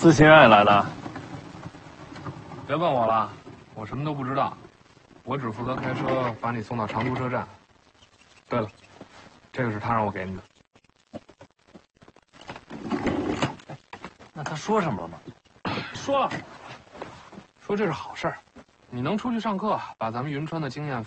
自行员也来了。 别问我了，我什么都不知道，我只负责开车把你送到长途车站。对了，这个是他让我给你的。 那他说什么了吗？ 说了，说这是好事儿，你能出去上课，把咱们云川的经验